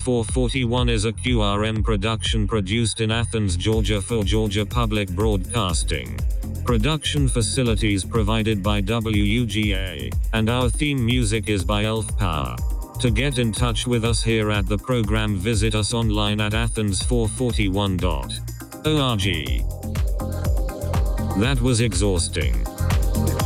441 is a QRM production produced in Athens, Georgia for Georgia Public Broadcasting. Production facilities provided by WUGA, and our theme music is by Elf Power. To get in touch with us here at the program, visit us online at athens441.org. That was exhausting.